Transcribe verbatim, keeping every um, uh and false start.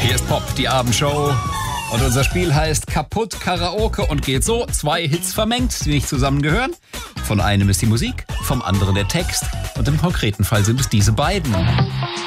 Hier ist Pop, die Abendshow. Und unser Spiel heißt Kaputt Karaoke und geht so. Zwei Hits vermengt, die nicht zusammengehören. Von einem ist die Musik, vom anderen der Text. Und im konkreten Fall sind es diese beiden.